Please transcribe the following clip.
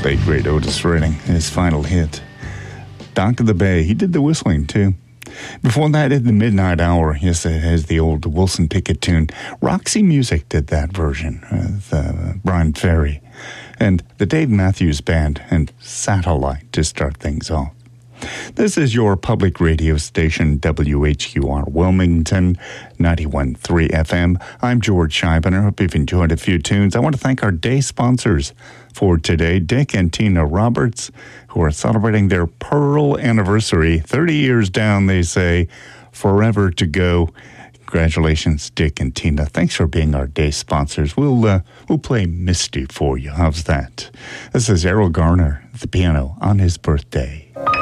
late great Otis Redding, his final hit. Dock of the Bay, he did the whistling too. Before that, in the midnight hour, yes, it has the old Wilson Pickett tune. Roxy Music did that version with Brian Ferry. And the Dave Matthews Band and Satellite to start things off. This is your public radio station, WHQR Wilmington, 91.3 FM. I'm George Scheibner. Hope you've enjoyed a few tunes. I want to thank our day sponsors for today, Dick and Tina Roberts, who are celebrating their Pearl anniversary. 30 years down, they say, forever to go. Congratulations, Dick and Tina. Thanks for being our day sponsors. We'll play Misty for you. How's that? This is Errol Garner at the piano on his birthday.